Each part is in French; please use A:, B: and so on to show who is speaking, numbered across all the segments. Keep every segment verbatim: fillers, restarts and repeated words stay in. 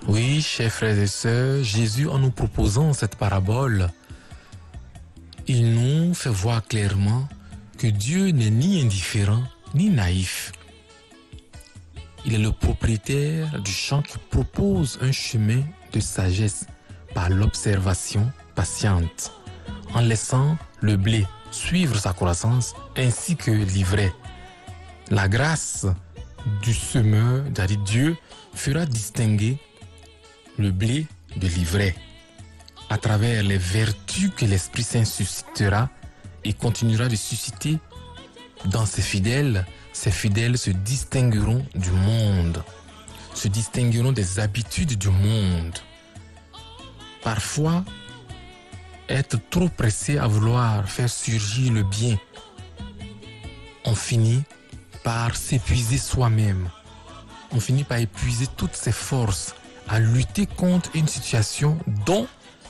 A: Oui, chers frères et sœurs, Jésus, en nous proposant cette parabole, il nous fait voir clairement que Dieu n'est ni indifférent ni naïf. Il est le propriétaire du champ qui propose un chemin de sagesse par l'observation patiente, en laissant le blé suivre sa croissance ainsi que l'ivraie. La grâce du semeur, c'est-à-dire Dieu, fera distinguer le blé de l'ivraie à travers les vertus que l'Esprit Saint suscitera et continuera de susciter dans ses fidèles. Ces fidèles se distingueront du monde, se distingueront des habitudes du monde. Parfois, être trop pressé à vouloir faire surgir le bien, on finit par s'épuiser soi-même. On finit par épuiser toutes ses forces à lutter contre une situation dont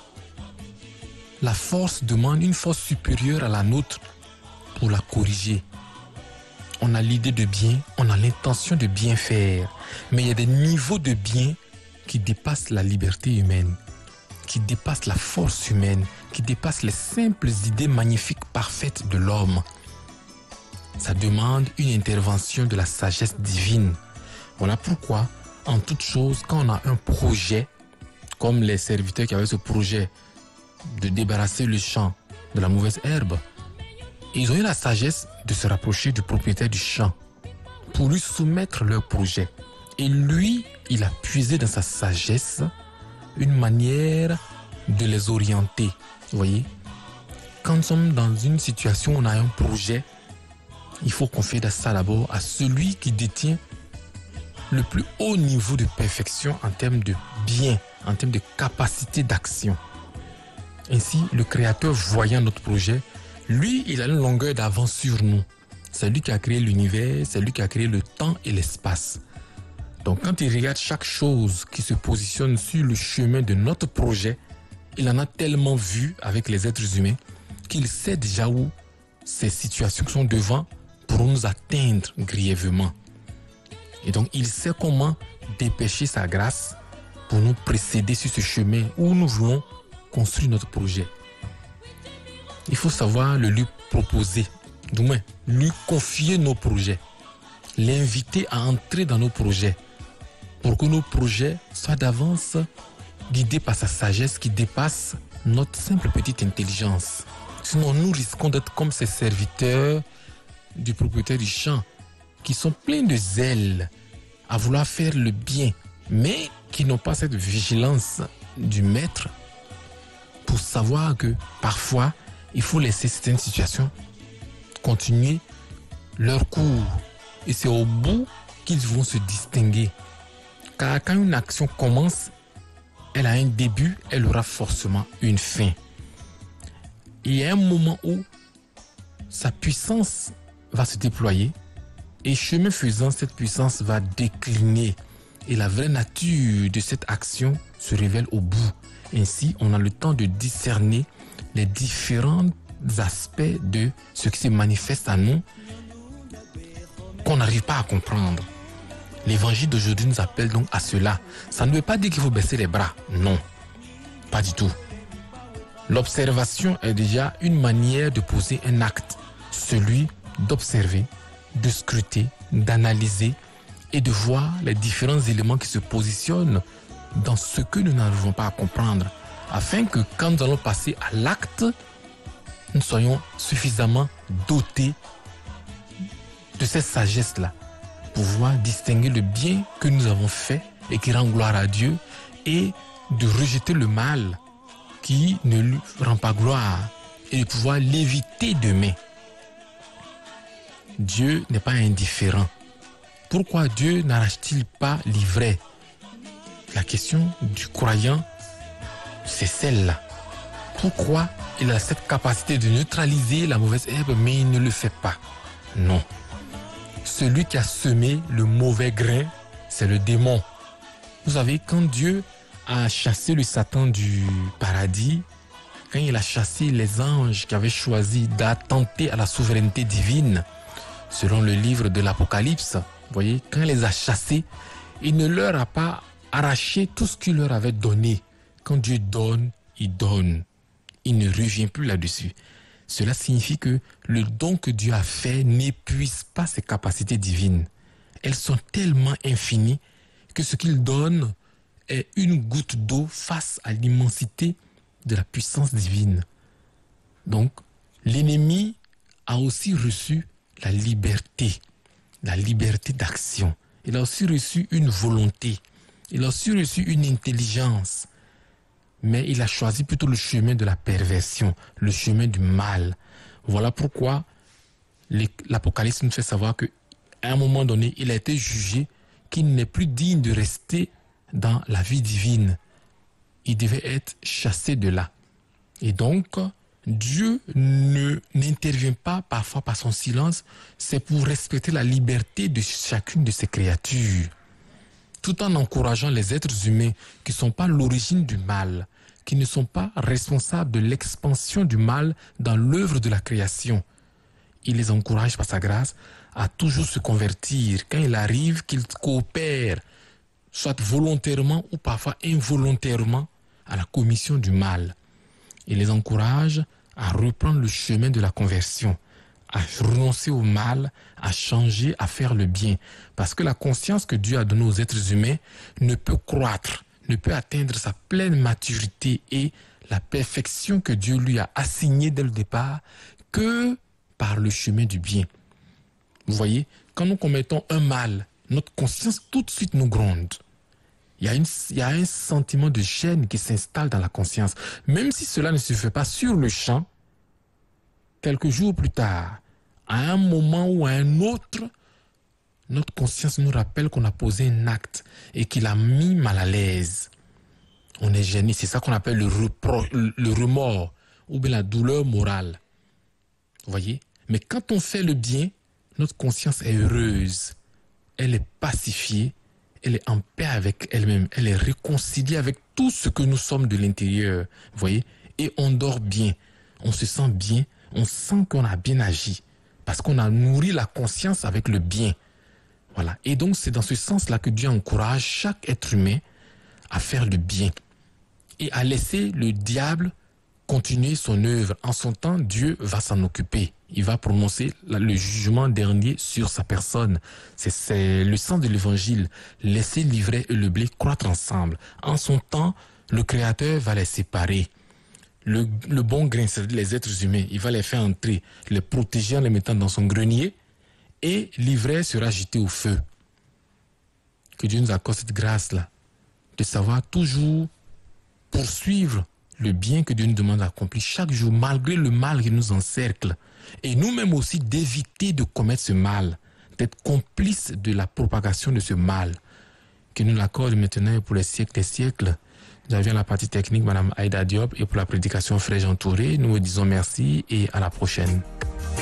A: la force demande une force supérieure à la nôtre pour la corriger. On a l'idée de bien, on a l'intention de bien faire, mais il y a des niveaux de bien qui dépassent la liberté humaine, qui dépassent la force humaine, qui dépassent les simples idées magnifiques, parfaites de l'homme. Ça demande une intervention de la sagesse divine. Voilà pourquoi, en toute chose, quand on a un projet, comme les serviteurs qui avaient ce projet de débarrasser le champ de la mauvaise herbe, ils ont eu la sagesse de se rapprocher du propriétaire du champ pour lui soumettre leur projet. Et lui, il a puisé dans sa sagesse une manière de les orienter. Vous voyez, quand nous sommes dans une situation où on a un projet, il faut confier ça d'abord à celui qui détient le plus haut niveau de perfection en termes de bien, en termes de capacité d'action. Ainsi, le Créateur, voyant notre projet, lui, il a une longueur d'avance sur nous. C'est lui qui a créé l'univers, c'est lui qui a créé le temps et l'espace. Donc, quand il regarde chaque chose qui se positionne sur le chemin de notre projet, il en a tellement vu avec les êtres humains qu'il sait déjà où ces situations qui sont devant pourront nous atteindre grièvement. Et donc, il sait comment dépêcher sa grâce pour nous précéder sur ce chemin où nous voulons construire notre projet. Il faut savoir le lui proposer, du moins lui confier nos projets, l'inviter à entrer dans nos projets pour que nos projets soient d'avance guidés par sa sagesse qui dépasse notre simple petite intelligence. Sinon, nous risquons d'être comme ces serviteurs du propriétaire du champ qui sont pleins de zèle à vouloir faire le bien, mais qui n'ont pas cette vigilance du maître pour savoir que parfois, il faut laisser certaines situations continuer leur cours. Et c'est au bout qu'ils vont se distinguer. Car quand une action commence, elle a un début, elle aura forcément une fin. Il y a un moment où sa puissance va se déployer et chemin faisant, cette puissance va décliner. Et la vraie nature de cette action se révèle au bout. Ainsi, on a le temps de discerner les différents aspects de ce qui se manifeste à nous qu'on n'arrive pas à comprendre. L'évangile d'aujourd'hui nous appelle donc à cela. Ça ne veut pas dire qu'il faut baisser les bras. Non, pas du tout. L'observation est déjà une manière de poser un acte, celui d'observer, de scruter, d'analyser et de voir les différents éléments qui se positionnent dans ce que nous n'arrivons pas à comprendre, afin que quand nous allons passer à l'acte, nous soyons suffisamment dotés de cette sagesse-là pour pouvoir distinguer le bien que nous avons fait et qui rend gloire à Dieu et de rejeter le mal qui ne lui rend pas gloire et de pouvoir l'éviter demain. Dieu n'est pas indifférent. Pourquoi Dieu n'arrache-t-il pas l'ivraie? La question du croyant, c'est celle-là. Pourquoi il a cette capacité de neutraliser la mauvaise herbe, mais il ne le fait pas? Non. Celui qui a semé le mauvais grain, c'est le démon. Vous savez, quand Dieu a chassé le Satan du paradis, quand il a chassé les anges qui avaient choisi d'attenter à la souveraineté divine, selon le livre de l'Apocalypse, vous voyez, quand il les a chassés, il ne leur a pas arraché tout ce qu'il leur avait donné. Quand Dieu donne, il donne. Il ne revient plus là-dessus. Cela signifie que le don que Dieu a fait n'épuise pas ses capacités divines. Elles sont tellement infinies que ce qu'il donne est une goutte d'eau face à l'immensité de la puissance divine. Donc, l'ennemi a aussi reçu la liberté, la liberté d'action. Il a aussi reçu une volonté. Il a aussi reçu une intelligence. Mais il a choisi plutôt le chemin de la perversion, le chemin du mal. Voilà pourquoi l'Apocalypse nous fait savoir qu'à un moment donné, il a été jugé qu'il n'est plus digne de rester dans la vie divine. Il devait être chassé de là. Et donc, Dieu ne n'intervient pas parfois par son silence, c'est pour respecter la liberté de chacune de ses créatures, tout en encourageant les êtres humains qui ne sont pas l'origine du mal, qui ne sont pas responsables de l'expansion du mal dans l'œuvre de la création. Il les encourage par sa grâce à toujours se convertir quand il arrive qu'ils coopèrent, soit volontairement ou parfois involontairement, à la commission du mal. Il les encourage à reprendre le chemin de la conversion, à renoncer au mal, à changer, à faire le bien. Parce que la conscience que Dieu a donnée aux êtres humains ne peut croître, ne peut atteindre sa pleine maturité et la perfection que Dieu lui a assignée dès le départ que par le chemin du bien. Vous voyez, quand nous commettons un mal, notre conscience tout de suite nous gronde. Il y a, une, il y a un sentiment de gêne qui s'installe dans la conscience. Même si cela ne se fait pas sur le champ, quelques jours plus tard, à un moment ou à un autre, notre conscience nous rappelle qu'on a posé un acte et qu'il a mis mal à l'aise. On est gêné, c'est ça qu'on appelle le, repro, le remords ou bien la douleur morale. Vous voyez? Mais quand on fait le bien, notre conscience est heureuse. Elle est pacifiée. Elle est en paix avec elle-même. Elle est réconciliée avec tout ce que nous sommes de l'intérieur. Vous voyez? Et on dort bien. On se sent bien. On sent qu'on a bien agi. Parce qu'on a nourri la conscience avec le bien. Voilà. Et donc, c'est dans ce sens-là que Dieu encourage chaque être humain à faire le bien. Et à laisser le diable continuer son œuvre. En son temps, Dieu va s'en occuper. Il va prononcer le jugement dernier sur sa personne. C'est, c'est le sens de l'évangile. Laisser l'ivraie et le blé croître ensemble. En son temps, le Créateur va les séparer. Le, le bon grain, c'est les êtres humains. Il va les faire entrer, les protéger en les mettant dans son grenier. Et l'ivraie sera jetée au feu. Que Dieu nous accorde cette grâce-là. De savoir toujours poursuivre le bien que Dieu nous demande d'accomplir chaque jour, malgré le mal qui nous encercle. Et nous-mêmes aussi d'éviter de commettre ce mal, d'être complices de la propagation de ce mal. Que nous l'accorde maintenant et pour les siècles des siècles. Nous avions la partie technique, Madame Aïda Diop, et pour la prédication, Frère Jean Touré. Nous vous disons merci et à la prochaine.